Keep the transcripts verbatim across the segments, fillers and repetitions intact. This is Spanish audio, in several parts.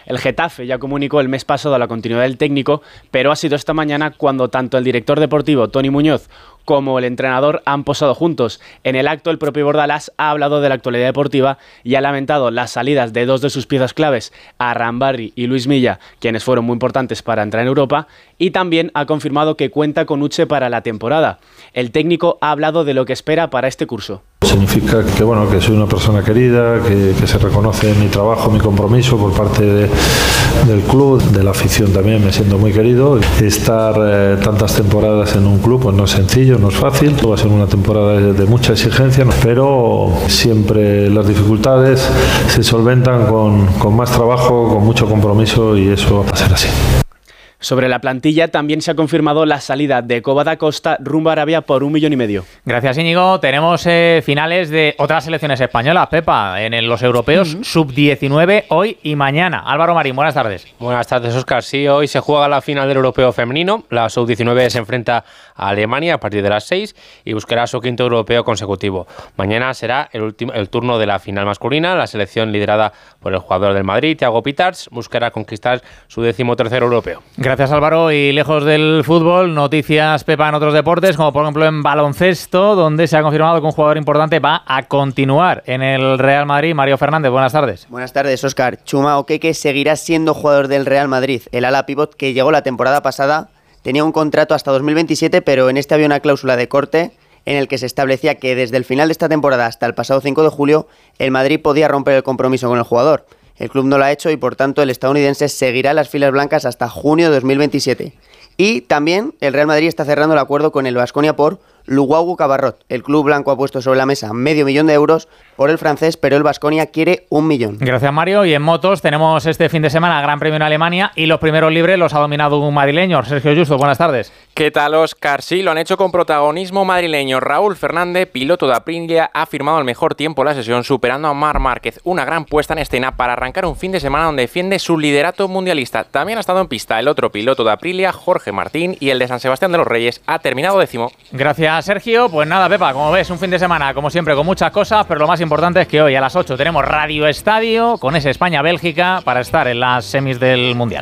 El Getafe ya comunicó el mes pasado la continuidad del técnico, pero ha sido esta mañana cuando tanto el director deportivo, Toni Muñoz, como el entrenador han posado juntos. En el acto, el propio Bordalás ha hablado de la actualidad deportiva y ha lamentado las salidas de dos de sus piezas claves, Arrambarri y Luis Milla, quienes fueron muy importantes para entrar en Europa, y también ha confirmado que cuenta con Uche para la temporada. El técnico ha hablado de lo que espera para este curso. Significa que, bueno, que soy una persona querida, que, que se reconoce mi trabajo, mi compromiso por parte de, del club, de la afición también, me siento muy querido. Estar eh, tantas temporadas en un club pues no es sencillo, no es fácil, va a ser una temporada de, de mucha exigencia, pero siempre las dificultades se solventan con, con más trabajo, con mucho compromiso, y eso va a ser así. Sobre la plantilla también se ha confirmado la salida de Coba da Costa rumbo a Arabia por un millón y medio. Gracias, Íñigo. Tenemos eh, finales de otras selecciones españolas, Pepa, en el, los europeos uh-huh. sub diecinueve hoy y mañana. Álvaro Marín, buenas tardes. Buenas tardes, Óscar. Sí, hoy se juega la final del europeo femenino. La sub diecinueve se enfrenta a Alemania a partir de las seis y buscará su quinto europeo consecutivo. Mañana será el, último, el turno de la final masculina. La selección liderada por el jugador del Madrid, Thiago Pitarch, buscará conquistar su decimotercer europeo. Gracias, Álvaro. Y lejos del fútbol, noticias, Pepa, en otros deportes, como por ejemplo en baloncesto, donde se ha confirmado que un jugador importante va a continuar en el Real Madrid. Mario Fernández, buenas tardes. Buenas tardes, Óscar. Chuma Okeke seguirá siendo jugador del Real Madrid. El ala pívot que llegó la temporada pasada tenía un contrato hasta dos mil veintisiete, pero en este había una cláusula de corte en el que se establecía que desde el final de esta temporada hasta el pasado cinco de julio, el Madrid podía romper el compromiso con el jugador. El club no lo ha hecho y por tanto el estadounidense seguirá las filas blancas hasta junio de dos mil veintisiete. Y también el Real Madrid está cerrando el acuerdo con el Baskonia por Luguagu Cabarrot. El club blanco ha puesto sobre la mesa medio millón de euros por el francés, pero el Baskonia quiere un millón. Gracias, Mario. Y en motos tenemos este fin de semana Gran Premio en Alemania y los primeros libres los ha dominado un madrileño. Sergio Justo, buenas tardes. ¿Qué tal, Óscar? Sí, lo han hecho con protagonismo madrileño. Raúl Fernández, piloto de Aprilia, ha firmado el mejor tiempo en la sesión, superando a Marc Márquez. Una gran puesta en escena para arrancar un fin de semana donde defiende su liderato mundialista. También ha estado en pista el otro piloto de Aprilia, Jorge Martín, y el de San Sebastián de los Reyes ha terminado décimo. Gracias, Sergio. Pues nada, Pepa, como ves, un fin de semana, como siempre, con muchas cosas, pero lo más importante es que hoy a las ocho tenemos Radio Estadio con ese España-Bélgica para estar en las semis del Mundial.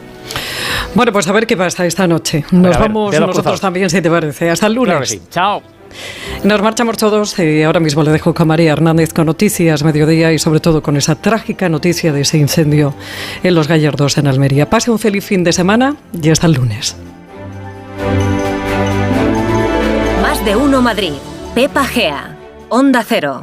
Bueno, pues a ver qué pasa esta noche. Nos ver, vamos nosotros cruzados. también, si te parece. Hasta el lunes. Claro que sí. Chao. Nos marchamos todos y ahora mismo le dejo con María Hernández con Noticias Mediodía y sobre todo con esa trágica noticia de ese incendio en Los Gallardos, en Almería. Pase un feliz fin de semana y hasta el lunes. Más de uno Madrid. Pepa Gea. Onda Cero.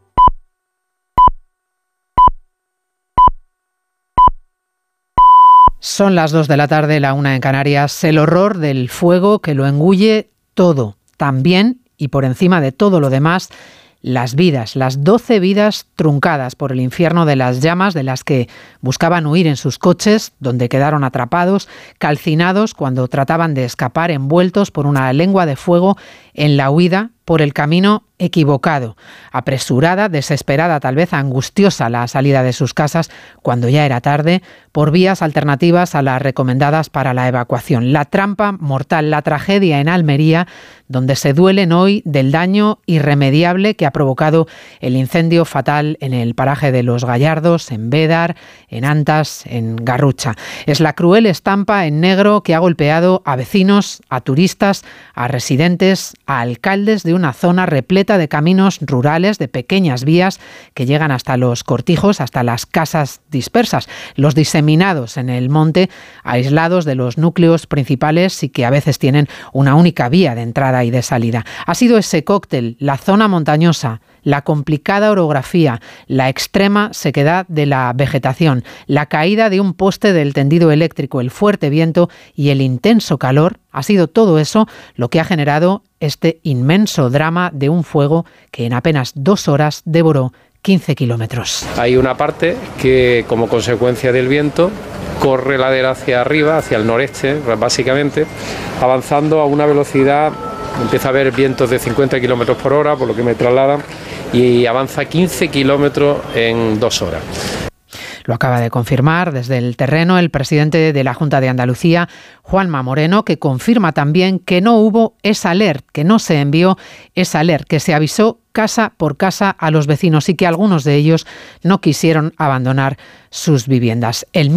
Son las dos de la tarde, la una en Canarias. El horror del fuego que lo engulle todo. También, y por encima de todo lo demás, las vidas, las doce vidas truncadas por el infierno de las llamas, de las que buscaban huir en sus coches, donde quedaron atrapados, calcinados cuando trataban de escapar, envueltos por una lengua de fuego en la huida por el camino equivocado, apresurada, desesperada, tal vez angustiosa la salida de sus casas cuando ya era tarde, por vías alternativas a las recomendadas para la evacuación. La trampa mortal, la tragedia en Almería, donde se duelen hoy del daño irremediable que ha provocado el incendio fatal en el paraje de Los Gallardos, en Bédar, en Antas, en Garrucha. Es la cruel estampa en negro que ha golpeado a vecinos, a turistas, a residentes, a alcaldes de una zona repleta de caminos rurales, de pequeñas vías que llegan hasta los cortijos, hasta las casas dispersas, los diseminados en el monte, aislados de los núcleos principales y que a veces tienen una única vía de entrada y de salida. Ha sido ese cóctel, la zona montañosa, la complicada orografía, la extrema sequedad de la vegetación, la caída de un poste del tendido eléctrico, el fuerte viento y el intenso calor. Ha sido todo eso lo que ha generado este inmenso drama de un fuego que en apenas dos horas devoró quince kilómetros. Hay una parte que, como consecuencia del viento, corre ladera hacia arriba, hacia el noreste, básicamente, avanzando a una velocidad. Empieza a haber vientos de cincuenta kilómetros por hora, por lo que me trasladan, y avanza quince kilómetros en dos horas. Lo acaba de confirmar desde el terreno el presidente de la Junta de Andalucía, Juanma Moreno, que confirma también que no hubo esa alert, que no se envió esa alert, que se avisó casa por casa a los vecinos y que algunos de ellos no quisieron abandonar sus viviendas. El